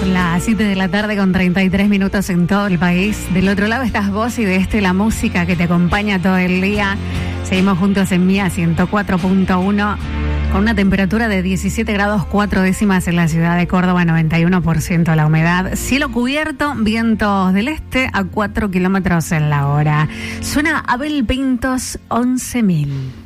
Son las 7 de la tarde con 33 minutos en todo el país. Del otro lado estás vos y de este la música que te acompaña todo el día. Seguimos juntos en Mía 104.1 con una temperatura de 17 grados 4 décimas en la ciudad de Córdoba, 91% la humedad. Cielo cubierto, vientos del este a 4 kilómetros en la hora. Suena Abel Pintos 11.000.